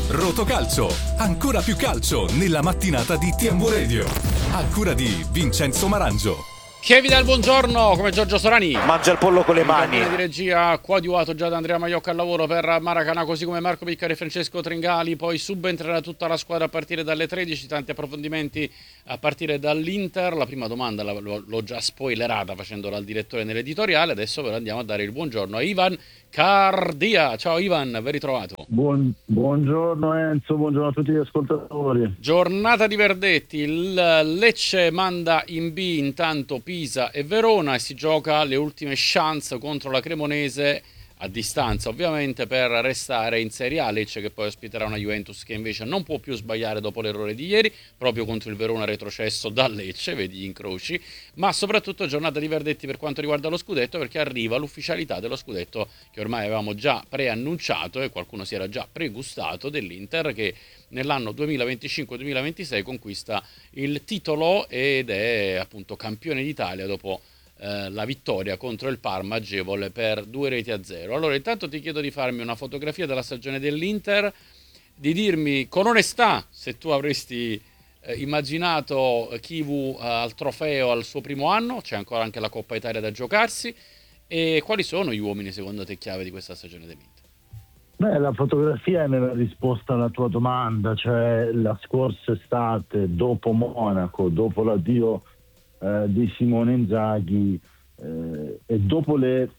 Rotocalcio, ancora più calcio nella mattinata di TMW Radio. A cura di Vincenzo Marangio. Che vi dà il buongiorno come Giorgio Sorani. Mangia il pollo con le mani. Di regia coadiuvato già da Andrea Maiocca al lavoro per Maracanã, così come Marco Piccari e Francesco Tringali. Poi subentrerà tutta la squadra a partire dalle 13. Tanti approfondimenti a partire dall'Inter. La prima domanda l'ho già spoilerata facendola al direttore nell'editoriale. Adesso però andiamo a dare il buongiorno a Ivan Cardia. Ciao Ivan, ben ritrovato. Buongiorno Enzo, buongiorno a tutti gli ascoltatori. Giornata di verdetti, il Lecce manda in B intanto Pisa e Verona e si gioca le ultime chance contro la Cremonese, a distanza ovviamente, per restare in Serie A. Lecce che poi ospiterà una Juventus che invece non può più sbagliare dopo l'errore di ieri, proprio contro il Verona retrocesso da Lecce, vedi gli incroci, ma soprattutto giornata di verdetti per quanto riguarda lo scudetto, perché arriva l'ufficialità dello scudetto che ormai avevamo già preannunciato e qualcuno si era già pregustato, dell'Inter che nell'anno 2025-2026 conquista il titolo ed è appunto campione d'Italia dopo la vittoria contro il Parma agevole per 2-0. Allora intanto ti chiedo di farmi una fotografia della stagione dell'Inter, di dirmi con onestà se tu avresti immaginato Chivu al trofeo al suo primo anno, c'è ancora anche la Coppa Italia da giocarsi, e quali sono gli uomini secondo te chiave di questa stagione dell'Inter? Beh, la fotografia è nella risposta alla tua domanda, cioè la scorsa estate, dopo Monaco, dopo l'addio di Simone Inzaghi e dopo le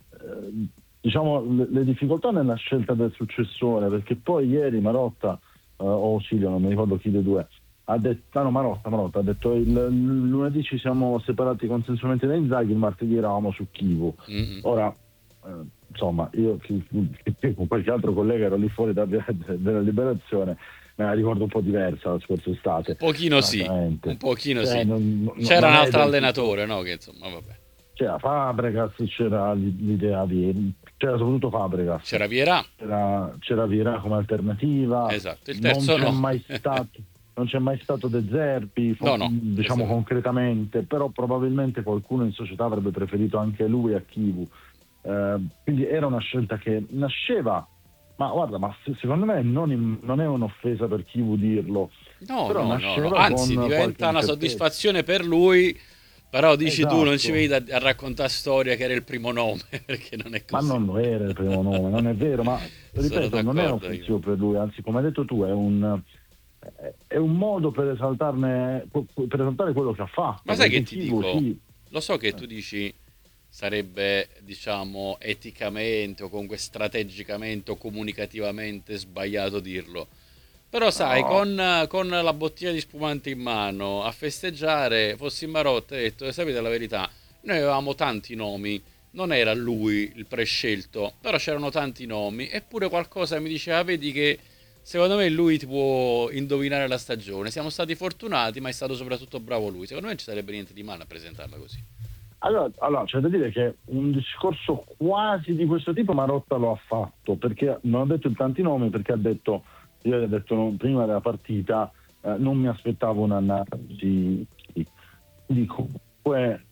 difficoltà nella scelta del successore, perché poi ieri Marotta o Silvio, non mi ricordo chi dei due, ha detto, Marotta ha detto il lunedì ci siamo separati consensualmente da Inzaghi, il martedì eravamo su Chivu. Ora insomma, io con qualche altro collega ero lì fuori della Liberazione, me la ricordo un po' diversa la scorsa estate. Un pochino sì. C'era un altro allenatore, no? Che insomma, vabbè. C'era Fabregas, c'era l'idea c'era soprattutto Fabregas. C'era Vieira. C'era Vieira come alternativa. Esatto, il terzo non c'è mai stato De Zerbi, diciamo concretamente, però probabilmente qualcuno in società avrebbe preferito anche lui a Chivu. Quindi era una scelta che nasceva, ma guarda, secondo me non è un'offesa per Chivu dirlo, no, anzi diventa una soddisfazione per lui, però dici tu non ci vedi a raccontare storia che era il primo nome, perché non è così. Ma non lo era il primo nome, non è vero, ma ripeto, non è offensivo per lui, anzi come hai detto tu è un modo per esaltare quello che ha fatto. Ma sai che ti dico? Lo so che tu dici sarebbe, diciamo, eticamente o comunque strategicamente o comunicativamente sbagliato dirlo, però sai, con la bottiglia di spumante in mano a festeggiare, fossi in Marotta, e detto, sapete la verità, noi avevamo tanti nomi, non era lui il prescelto, però c'erano tanti nomi, eppure qualcosa mi diceva, vedi che secondo me lui ti può indovinare la stagione, siamo stati fortunati, ma è stato soprattutto bravo lui. Secondo me non ci sarebbe niente di male a presentarla così. Allora, c'è da dire che un discorso quasi di questo tipo Marotta lo ha fatto, perché non ha detto in tanti nomi, perché io ho detto prima della partita, non mi aspettavo un'analisi di comunque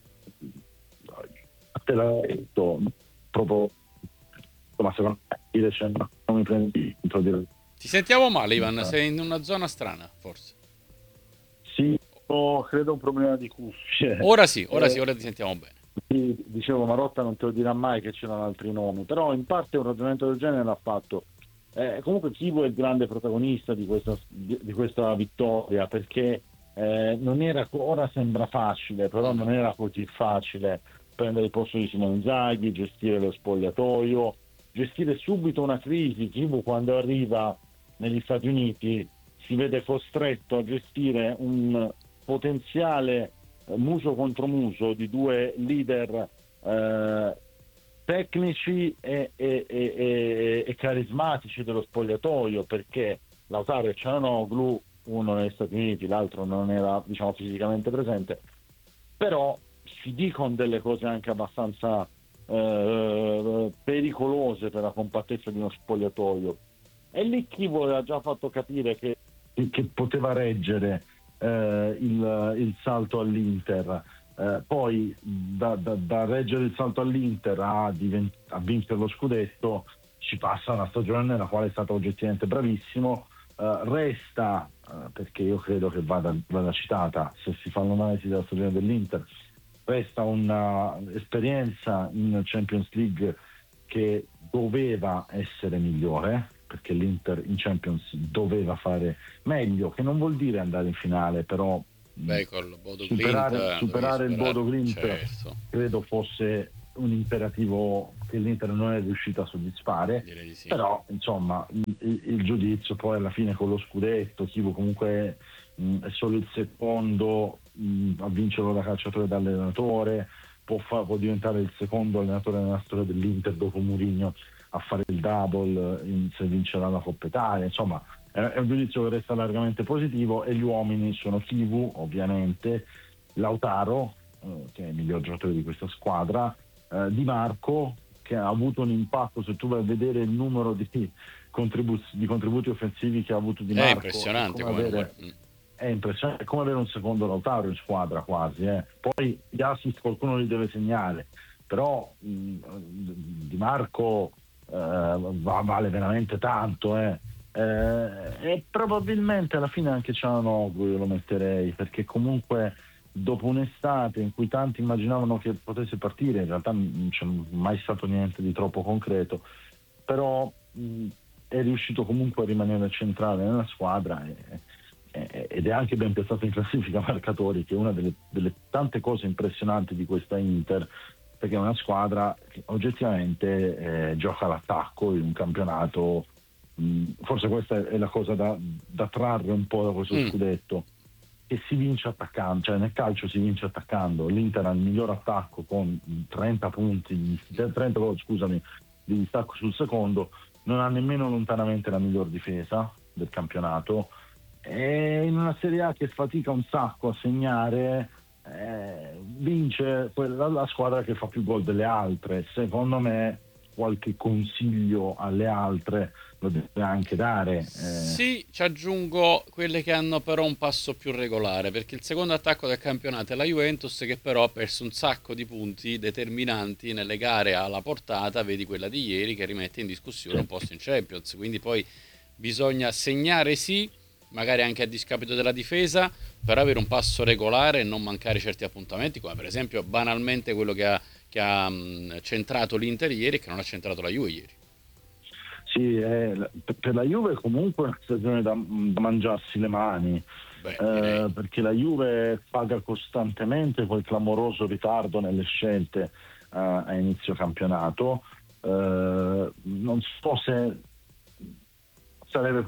te l'ho detto proprio, ma secondo me non mi prendi dentro di. Ti sentiamo male, Ivan, sei in una zona strana forse. Sì, credo un problema di cuffie. Ora sì, ora ti sentiamo bene. Sì, dicevo, Marotta non te lo dirà mai che c'erano altri nomi, però in parte un ragionamento del genere l'ha fatto. Comunque Chivu è il grande protagonista di questa vittoria, perché non era, ora sembra facile, però non era così facile prendere il posto di Simone Inzaghi, gestire lo spogliatoio, gestire subito una crisi. Chivu quando arriva negli Stati Uniti si vede costretto a gestire un potenziale muso contro muso di due leader tecnici e carismatici dello spogliatoio, perché Lautaro e Çalhanoğlu, uno negli Stati Uniti, l'altro non era, diciamo, fisicamente presente, però si dicono delle cose anche abbastanza pericolose per la compattezza di uno spogliatoio, e lì chi voleva già fatto capire che poteva reggere il salto all'Inter. Poi da reggere il salto all'Inter a vincere lo scudetto ci passa una stagione nella quale è stato oggettivamente bravissimo. Resta, perché io credo che vada citata, se si fa l'analisi della stagione dell'Inter, resta un'esperienza in Champions League che doveva essere migliore, perché l'Inter in Champions doveva fare meglio, che non vuol dire andare in finale, però col Bodo superare il Bodo Glimt, certo. credo fosse un imperativo che l'Inter non è riuscita a soddisfare. Direi di sì. Però insomma il giudizio poi alla fine con lo scudetto, Chivo comunque è solo il secondo a vincerlo da calciatore e da allenatore, può diventare il secondo allenatore nella storia dell'Inter dopo Mourinho a fare il double se vincerà la Coppa Italia. Insomma è un giudizio che resta largamente positivo, e gli uomini sono Chivu ovviamente, Lautaro che è il miglior giocatore di questa squadra, Di Marco, che ha avuto un impatto, se tu vai a vedere il numero di contributi offensivi che ha avuto Di Marco, è impressionante è impressionante, è come avere un secondo Lautaro in squadra quasi. Poi gli assist qualcuno li deve segnare, però Di Marco vale veramente tanto, e probabilmente alla fine anche Cialanoglu io lo metterei, perché comunque dopo un'estate in cui tanti immaginavano che potesse partire, in realtà non c'è mai stato niente di troppo concreto, però è riuscito comunque a rimanere centrale nella squadra ed è anche ben piazzato in classifica marcatori, che è una delle tante cose impressionanti di questa Inter, perché è una squadra che oggettivamente gioca all'attacco in un campionato. Forse questa è la cosa da trarre un po' da questo scudetto, che si vince attaccando, cioè nel calcio si vince attaccando. L'Inter ha il miglior attacco con 30 gol, di distacco sul secondo, non ha nemmeno lontanamente la miglior difesa del campionato, e in una Serie A che fatica un sacco a segnare vince la squadra che fa più gol delle altre. Secondo me qualche consiglio alle altre lo deve anche dare. Sì, ci aggiungo quelle che hanno però un passo più regolare, perché il secondo attacco del campionato è la Juventus, che però ha perso un sacco di punti determinanti nelle gare alla portata, vedi quella di ieri, che rimette in discussione un posto in Champions. Quindi poi bisogna segnare, sì, magari anche a discapito della difesa, per avere un passo regolare e non mancare certi appuntamenti, come per esempio banalmente quello che ha centrato l'Inter ieri e che non ha centrato la Juve ieri. Sì, per la Juve comunque è una stagione da mangiarsi le mani, perché la Juve paga costantemente quel clamoroso ritardo nelle scelte a inizio campionato. Non so se avrebbe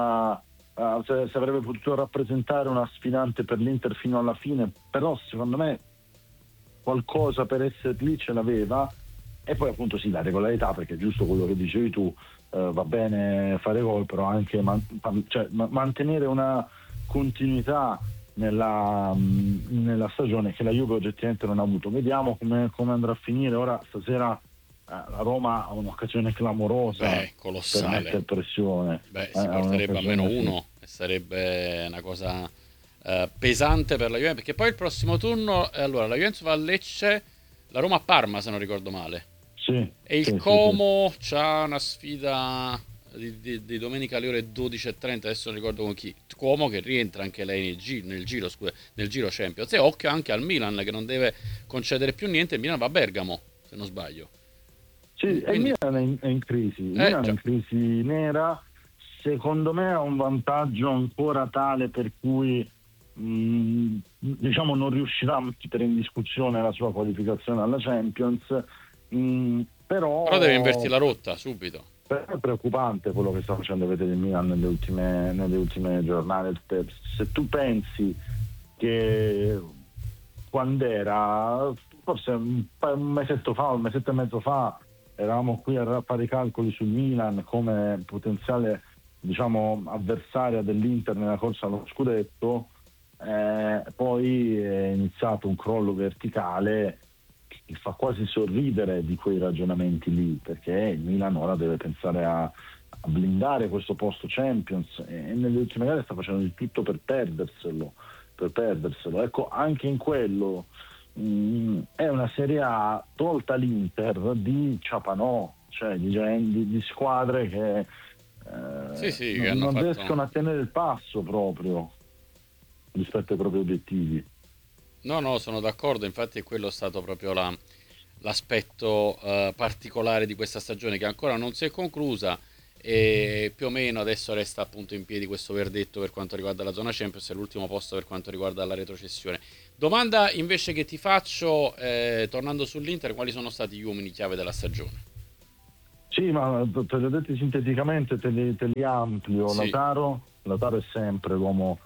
potuto rappresentare una sfidante per l'Inter fino alla fine, però secondo me qualcosa per essere lì ce l'aveva. E poi appunto sì, la regolarità, perché è giusto quello che dicevi tu, va bene fare gol, però anche mantenere una continuità nella stagione, che la Juve oggettivamente non ha avuto. Vediamo come andrà a finire. Ora stasera la Roma ha un'occasione clamorosa, colossale, per mettere pressione. Si porterebbe a meno uno, e sarebbe una cosa pesante per la Juve, perché poi il prossimo turno, allora la Juventus va a Lecce, la Roma a Parma se non ricordo male, e il Como c'ha una sfida di domenica alle ore 12:30, adesso non ricordo con chi. Como che rientra anche lei nel giro Champions, e occhio anche al Milan, che non deve concedere più niente. Il Milan va a Bergamo se non sbaglio. Sì, quindi, il Milan è in crisi, il Milan è in crisi nera. Secondo me ha un vantaggio ancora tale per cui diciamo non riuscirà a mettere in discussione la sua qualificazione alla Champions, però deve invertire la rotta subito. Però è preoccupante quello che sta facendo vedere il Milan nelle ultime giornate. Se tu pensi che quando era forse un mesetto e mezzo fa eravamo qui a fare i calcoli sul Milan come potenziale, diciamo, avversaria dell'Inter nella corsa allo scudetto, poi è iniziato un crollo verticale che fa quasi sorridere di quei ragionamenti lì, perché il Milan ora deve pensare a blindare questo posto Champions, e nelle ultime gare sta facendo di tutto per perderselo. Ecco, anche in quello è una Serie A tolta l'Inter di Ciapanò, cioè di squadre che che non hanno riescono a tenere il passo proprio rispetto ai propri obiettivi. No, sono d'accordo, infatti è quello stato proprio l'aspetto particolare di questa stagione che ancora non si è conclusa e più o meno adesso resta appunto in piedi questo verdetto per quanto riguarda la zona Champions e l'ultimo posto per quanto riguarda la retrocessione. Domanda invece che ti faccio, tornando sull'Inter, quali sono stati gli uomini chiave della stagione? Sì, ma te li ho detti sinteticamente, te li amplio. Sì. Lautaro è sempre l'uomo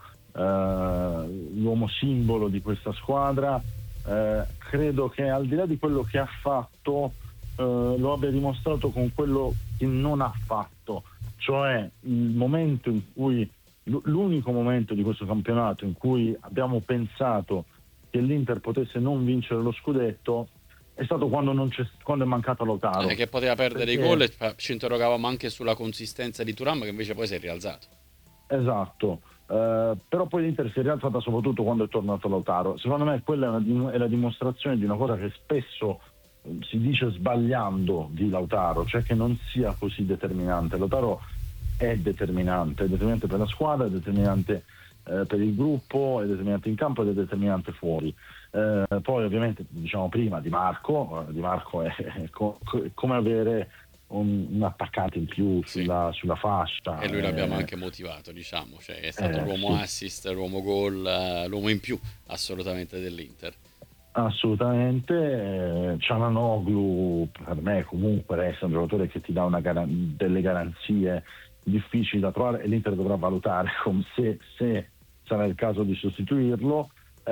simbolo di questa squadra. Credo che al di là di quello che ha fatto lo abbia dimostrato con quello che non ha fatto, cioè il momento in cui l'unico momento di questo campionato in cui abbiamo pensato che l'Inter potesse non vincere lo scudetto è stato quando è mancato Lautaro, Che poteva perdere i perché gol e ci interrogavamo anche sulla consistenza di Thuram che invece poi si è rialzato. esatto. Però poi l'Inter si è rialzata soprattutto quando è tornato Lautaro. Secondo me quella è la dimostrazione di una cosa che spesso si dice sbagliando di Lautaro, cioè che non sia così determinante. Lautaro è determinante per la squadra, è determinante per il gruppo, è determinante in campo ed è determinante fuori. Poi ovviamente diciamo prima Di Marco è come avere un attaccante in più sulla fascia. E lui l'abbiamo anche motivato, diciamo, cioè è stato l'uomo assist, l'uomo gol, l'uomo in più assolutamente dell'Inter. Assolutamente. Çalhanoğlu per me comunque resta un giocatore che ti dà delle garanzie difficili da trovare e l'Inter dovrà valutare se sarà il caso di sostituirlo.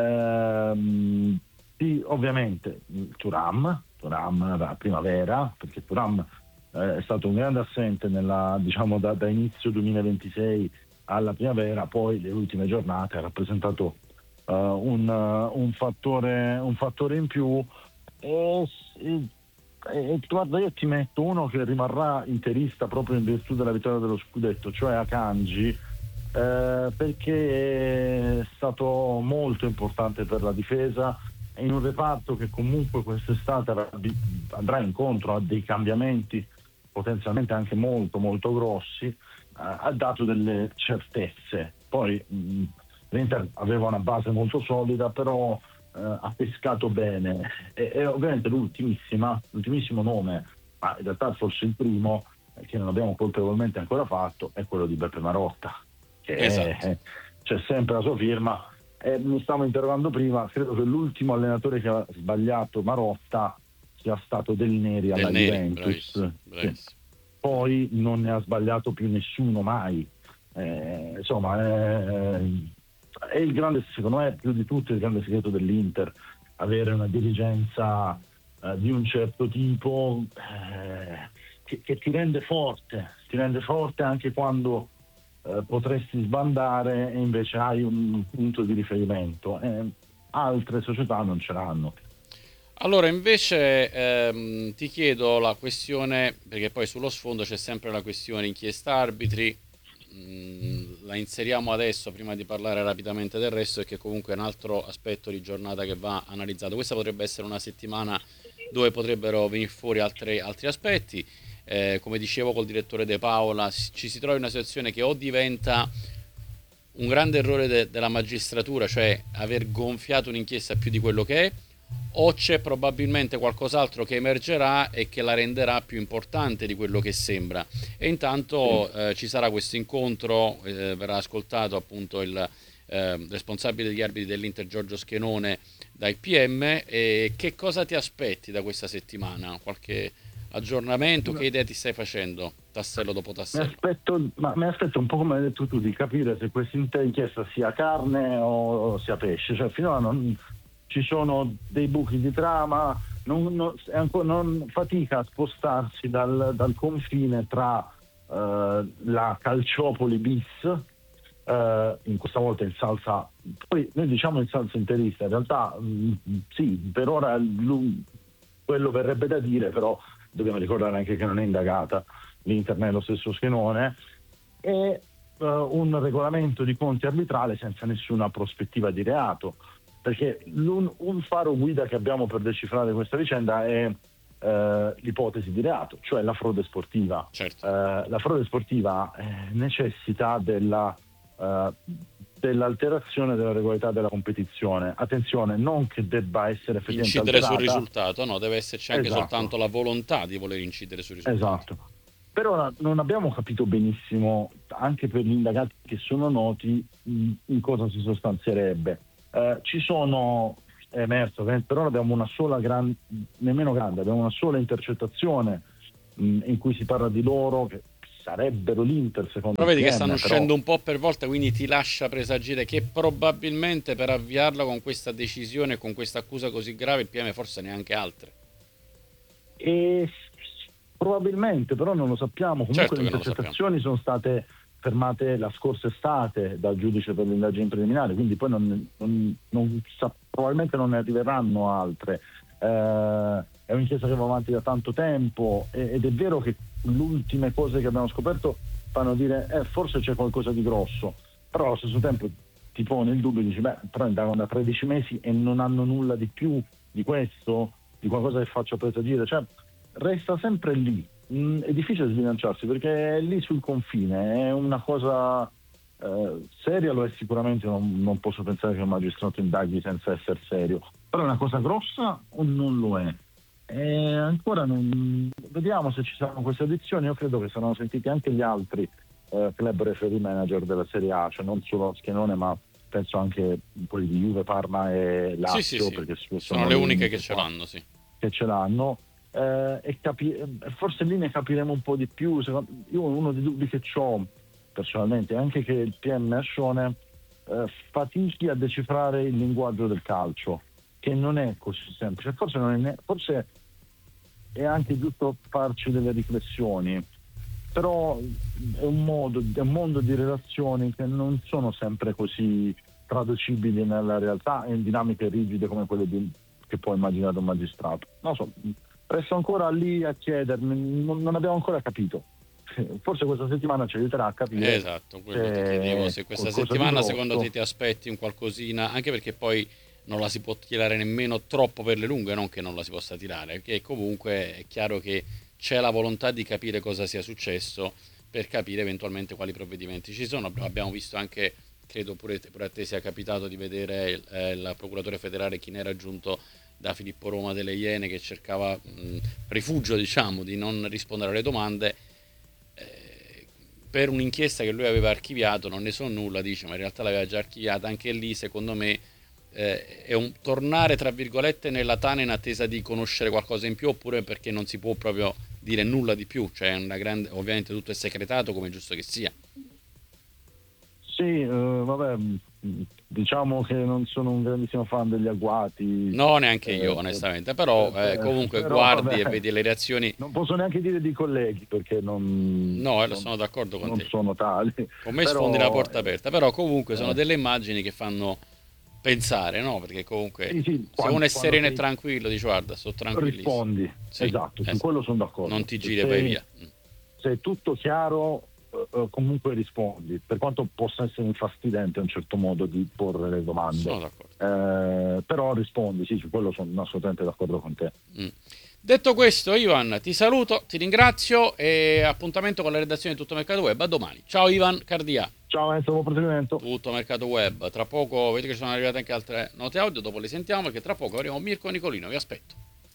Ovviamente Thuram da primavera, perché Thuram è stato un grande assente da inizio 2026 alla primavera, poi le ultime giornate ha rappresentato un fattore in più e guarda, io ti metto uno che rimarrà interista proprio in virtù della vittoria dello scudetto, cioè Akanji, perché è stato molto importante per la difesa in un reparto che comunque quest'estate andrà incontro a dei cambiamenti potenzialmente anche molto molto grossi. Ha dato delle certezze. Poi l'Inter aveva una base molto solida, però ha pescato bene e ovviamente l'ultimissimo nome, ma in realtà forse il primo che non abbiamo colpevolmente ancora fatto, è quello di Beppe Marotta, che c'è sempre la sua firma. Mi stavo interrogando prima, credo che l'ultimo allenatore che ha sbagliato Marotta sia stato Del Neri alla Juventus. Bravissimo. Poi non ne ha sbagliato più nessuno mai. Insomma, è il grande, secondo me, più di tutto il grande segreto dell'Inter, avere una dirigenza di un certo tipo che ti rende forte anche quando potresti sbandare e invece hai un punto di riferimento. Altre società non ce l'hanno. Allora invece ti chiedo la questione, perché poi sullo sfondo c'è sempre la questione inchiesta arbitri, la inseriamo adesso prima di parlare rapidamente del resto, perché comunque è un altro aspetto di giornata che va analizzato. Questa potrebbe essere una settimana dove potrebbero venire fuori altri aspetti. Come dicevo col direttore De Paola, ci si trova in una situazione che o diventa un grande errore della magistratura, cioè aver gonfiato un'inchiesta più di quello che è, o c'è probabilmente qualcos'altro che emergerà e che la renderà più importante di quello che sembra. E intanto ci sarà questo incontro, verrà ascoltato appunto il responsabile degli arbitri dell'Inter Giorgio Schenone dai PM. E che cosa ti aspetti da questa settimana? Qualche aggiornamento? Che idea ti stai facendo tassello dopo tassello? Mi aspetto un po' come hai detto tu, di capire se questa inchiesta sia carne o sia pesce. Cioè finora non ci sono dei buchi di trama, non fatica a spostarsi dal confine tra la Calciopoli bis, in questa volta in salsa, poi noi diciamo in salsa interista, in realtà sì, per ora quello verrebbe da dire, però dobbiamo ricordare anche che non è indagata l'Inter né lo stesso Schenone, e un regolamento di conti arbitrale senza nessuna prospettiva di reato, perché un faro guida che abbiamo per decifrare questa vicenda è l'ipotesi di reato, cioè la frode sportiva. Certo. La frode sportiva necessita dell'alterazione della regolarità della competizione. Attenzione, non che debba essere effettivamente incidere sul alterata. risultato, no, deve esserci anche Esatto. soltanto la volontà di voler incidere sul risultato. Esatto. Però non abbiamo capito benissimo, anche per gli indagati che sono noti, in cosa si sostanzierebbe. Ci sono emerso, però abbiamo una sola nemmeno grande, abbiamo una sola intercettazione in cui si parla di loro che sarebbero l'Inter, secondo Però vedi che PM, stanno però... uscendo un po' per volta, quindi ti lascia presagire che probabilmente per avviarla con questa decisione, con questa accusa così grave, il PM forse neanche altre. Probabilmente, però non lo sappiamo. Comunque Certo le intercettazioni sono state fermate la scorsa estate dal giudice per le indagini preliminari, quindi poi probabilmente non ne arriveranno altre. È un'inchiesta che va avanti da tanto tempo ed è vero che le ultime cose che abbiamo scoperto fanno dire forse c'è qualcosa di grosso, però allo stesso tempo ti pone il dubbio e dici però indagano da 13 mesi e non hanno nulla di più di questo, di qualcosa che faccia presagire, cioè resta sempre lì. È difficile sbilanciarsi perché è lì sul confine, è una cosa seria, lo è sicuramente, non posso pensare che un magistrato indaghi senza essere serio, però è una cosa grossa o non lo è? Ancora vediamo se ci saranno queste audizioni. Io credo che saranno sentiti anche gli altri club referee manager della Serie A, cioè non solo Schienone, ma penso anche quelli di Juve, Parma e Lazio, sì. perché sono le uniche che ce l'hanno, sì. Che ce l'hanno. Forse lì ne capiremo un po' di più. Io uno dei dubbi che ho personalmente è anche che il PM Ascione fatichi a decifrare il linguaggio del calcio, che non è così semplice. Forse è anche giusto farci delle riflessioni, però è un mondo di relazioni che non sono sempre così traducibili nella realtà e in dinamiche rigide come quelle che può immaginare un magistrato. Non so, resto ancora lì a chiedermi, non abbiamo ancora capito. Forse questa settimana ci aiuterà a capire. Esatto, quello ti chiedevo, se questa settimana secondo te ti aspetti un qualcosina, anche perché poi non la si può tirare nemmeno troppo per le lunghe, non che non la si possa tirare, perché comunque è chiaro che c'è la volontà di capire cosa sia successo per capire eventualmente quali provvedimenti ci sono. Abbiamo visto anche, credo pure a te sia capitato di vedere il procuratore federale Chinè giunto da Filippo Roma delle Iene, che cercava rifugio, diciamo, di non rispondere alle domande per un'inchiesta che lui aveva archiviato. Non ne so nulla, dice, ma in realtà l'aveva già archiviata. Anche lì secondo me è un tornare tra virgolette nella tana in attesa di conoscere qualcosa in più, oppure perché non si può proprio dire nulla di più, cioè ovviamente tutto è secretato, come è giusto che sia. Sì, vabbè, diciamo che non sono un grandissimo fan degli agguati. No, neanche io onestamente, però comunque guardi vabbè, e vedi le reazioni. Non posso neanche dire di colleghi perché sono d'accordo con non te. Sono tali. Con me sfondi la porta aperta, però comunque sono delle immagini che fanno pensare, no? Perché comunque sì, se uno è sereno e tranquillo, dici guarda, sto tranquillissimo. Rispondi, sì, esatto, su quello sono d'accordo. Non ti giri e vai via. Se è tutto chiaro, comunque rispondi, per quanto possa essere infastidente a un certo modo di porre le domande. Sono d'accordo. Però rispondi, sì, su quello sono assolutamente d'accordo con te. Detto questo, Ivan, ti saluto, ti ringrazio e appuntamento con la redazione di Tutto Mercato Web a domani. Ciao Ivan Cardia. Ciao Enzo, buon proseguimento. Tutto Mercato Web. Tra poco, vedete che sono arrivate anche altre note audio, dopo le sentiamo, perché tra poco avremo Mirko Nicolino, vi aspetto.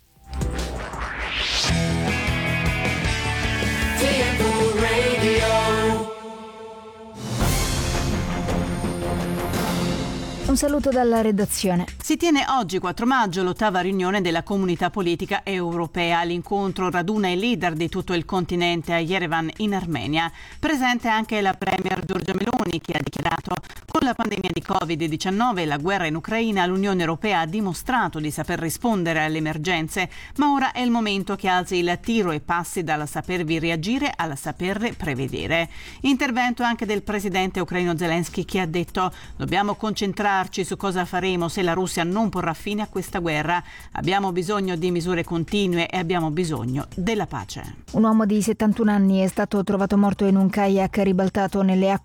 Un saluto dalla redazione. Si tiene oggi, 4 maggio, l'8ª riunione della Comunità Politica Europea. L'incontro raduna i leader di tutto il continente a Yerevan, in Armenia. Presente anche la premier Giorgia Meloni, che ha dichiarato: con la pandemia di Covid-19 e la guerra in Ucraina, l'Unione Europea ha dimostrato di saper rispondere alle emergenze, ma ora è il momento che alzi il tiro e passi dal sapervi reagire al saperle prevedere. Intervento anche del presidente ucraino Zelensky, che ha detto: dobbiamo concentrarci su cosa faremo se la Russia non porrà fine a questa guerra. Abbiamo bisogno di misure continue e abbiamo bisogno della pace. Un uomo di 71 anni è stato trovato morto in un kayak ribaltato nelle acque del fiume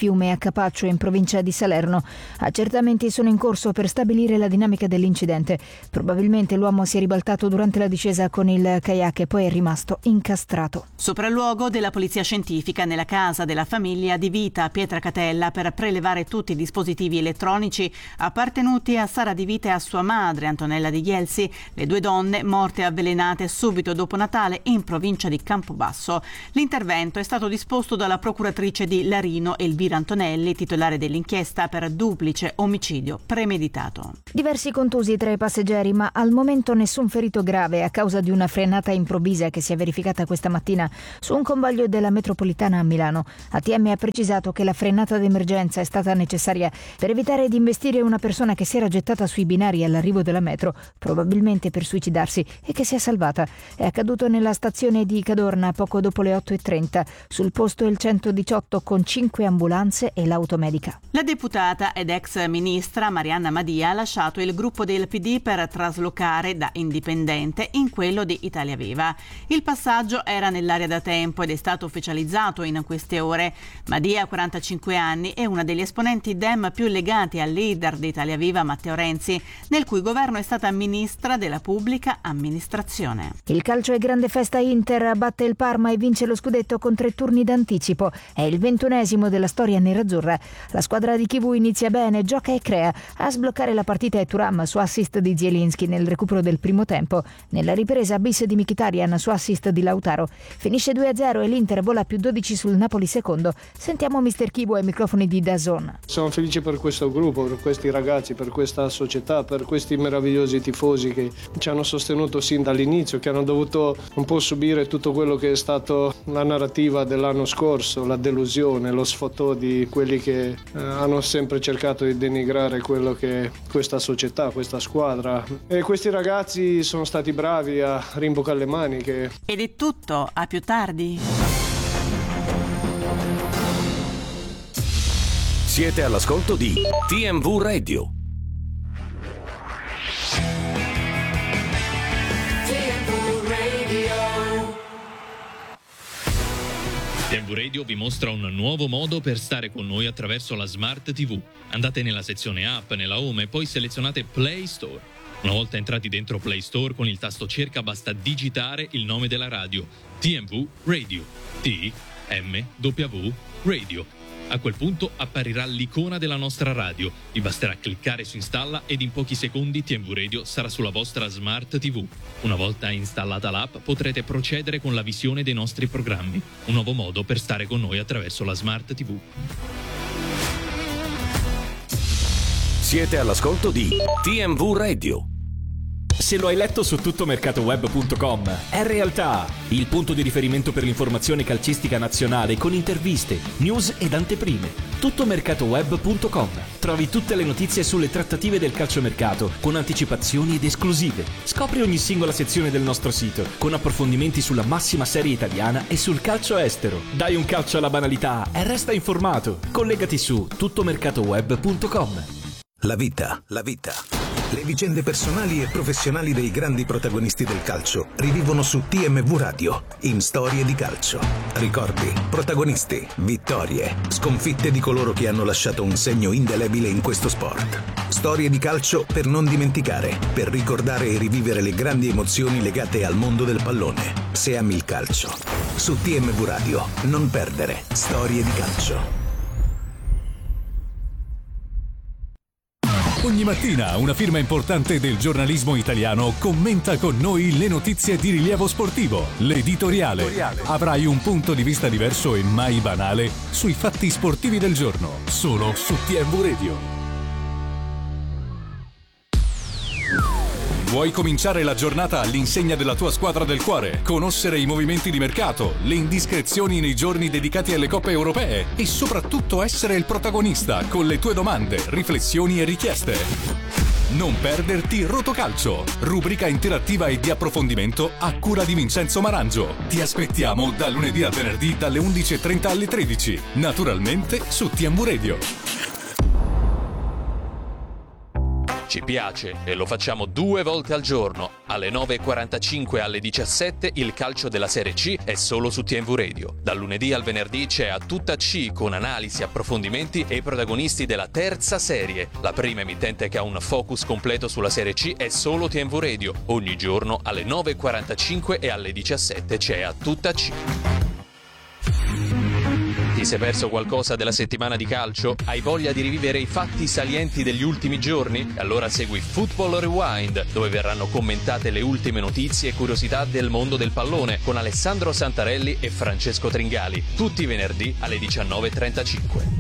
fiume a Capaccio in provincia di Salerno. Accertamenti sono in corso per stabilire la dinamica dell'incidente. Probabilmente l'uomo si è ribaltato durante la discesa con il kayak e poi è rimasto incastrato. Sopralluogo della polizia scientifica nella casa della famiglia di Vita a Pietracatella per prelevare tutti i dispositivi elettronici appartenuti a Sara Di Vita e a sua madre Antonella Di Ghielsi, le due donne morte avvelenate subito dopo Natale in provincia di Campobasso. L'intervento è stato disposto dalla procuratrice di Larino Elvira Antonelli, titolare dell'inchiesta per duplice omicidio premeditato. Diversi contusi tra i passeggeri, ma al momento nessun ferito grave a causa di una frenata improvvisa che si è verificata questa mattina su un convoglio della metropolitana a Milano. ATM ha precisato che la frenata d'emergenza è stata necessaria per evitare di investire una persona che si era gettata sui binari all'arrivo della metro, probabilmente per suicidarsi, e che si è salvata. È accaduto nella stazione di Cadorna poco dopo le 8:30. Sul posto il 118 con 5 ambulanze e l'automedica. La deputata ed ex ministra Marianna Madia ha lasciato il gruppo del PD per traslocare da indipendente in quello di Italia Viva. Il passaggio era nell'aria da tempo ed è stato ufficializzato in queste ore. Madia, a 45 anni, è una degli esponenti Dem più legati al leader di Italia Viva Matteo Renzi, nel cui governo è stata ministra della pubblica amministrazione. Il calcio è grande festa. Inter batte il Parma e vince lo scudetto con 3 turni d'anticipo. È il 21esimo della storia nerazzurra. La squadra di Chivu inizia bene, gioca e crea. A sbloccare la partita è Thuram su assist di Zielinski nel recupero del primo tempo. Nella ripresa bis di Mkhitaryan su assist di Lautaro. Finisce 2-0 e l'Inter vola più 12 sul Napoli secondo. Sentiamo Mister Chivu ai microfoni di DAZN. Sono felice per questo gruppo, per questi ragazzi, per questa società, per questi meravigliosi tifosi che ci hanno sostenuto sin dall'inizio, che hanno dovuto un po' subire tutto quello che è stato la narrativa dell'anno scorso, la delusione, lo sfotò di quelli che hanno sempre cercato di denigrare quello che è questa società, questa squadra. E questi ragazzi sono stati bravi a rimboccare le maniche. Ed è tutto, a più tardi. Siete all'ascolto di TMV Radio. TMV Radio vi mostra un nuovo modo per stare con noi attraverso la Smart TV. Andate nella sezione app, nella home e poi selezionate Play Store. Una volta entrati dentro Play Store, con il tasto cerca basta digitare il nome della radio, TMV Radio, TMW Radio. A quel punto apparirà l'icona della nostra radio. Vi basterà cliccare su installa ed in pochi secondi TMV Radio sarà sulla vostra Smart TV. Una volta installata l'app potrete procedere con la visione dei nostri programmi. Un nuovo modo per stare con noi attraverso la Smart TV. Siete all'ascolto di TMV Radio. Se lo hai letto su tuttomercatoweb.com, è realtà, il punto di riferimento per l'informazione calcistica nazionale con interviste, news ed anteprime. Tuttomercatoweb.com. Trovi tutte le notizie sulle trattative del calciomercato con anticipazioni ed esclusive. Scopri ogni singola sezione del nostro sito con approfondimenti sulla massima serie italiana e sul calcio estero. Dai un calcio alla banalità e resta informato. Collegati su tuttomercatoweb.com. La vita. Le vicende personali e professionali dei grandi protagonisti del calcio rivivono su TMV Radio, in Storie di Calcio. Ricordi, protagonisti, vittorie, sconfitte di coloro che hanno lasciato un segno indelebile in questo sport. Storie di calcio per non dimenticare, per ricordare e rivivere le grandi emozioni legate al mondo del pallone. Se ami il calcio. Su TMV Radio, non perdere Storie di Calcio. Ogni mattina una firma importante del giornalismo italiano commenta con noi le notizie di rilievo sportivo. L'editoriale. Avrai un punto di vista diverso e mai banale sui fatti sportivi del giorno, solo su TMV Radio. Vuoi cominciare la giornata all'insegna della tua squadra del cuore? Conoscere i movimenti di mercato, le indiscrezioni nei giorni dedicati alle coppe europee e soprattutto essere il protagonista con le tue domande, riflessioni e richieste? Non perderti Rotocalcio, rubrica interattiva e di approfondimento a cura di Vincenzo Marangio. Ti aspettiamo da lunedì a venerdì dalle 11:30 alle 13, naturalmente su TMV Radio. Ci piace e lo facciamo 2 volte al giorno. Alle 9.45 e alle 17 il calcio della Serie C è solo su TMV Radio. Dal lunedì al venerdì c'è A Tutta C con analisi, approfondimenti e i protagonisti della terza serie. La prima emittente che ha un focus completo sulla Serie C è solo TMV Radio. Ogni giorno alle 9.45 e alle 17 c'è A Tutta C. Ti sei perso qualcosa della settimana di calcio? Hai voglia di rivivere i fatti salienti degli ultimi giorni? Allora segui Football Rewind, dove verranno commentate le ultime notizie e curiosità del mondo del pallone con Alessandro Santarelli e Francesco Tringali, tutti i venerdì alle 19.35.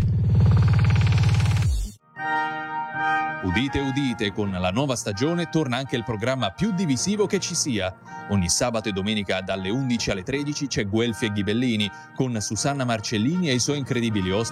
Udite, udite, con la nuova stagione torna anche il programma più divisivo che ci sia. Ogni sabato e domenica dalle 11 alle 13 c'è Guelfi e Ghibellini, con Susanna Marcellini e i suoi incredibili ospiti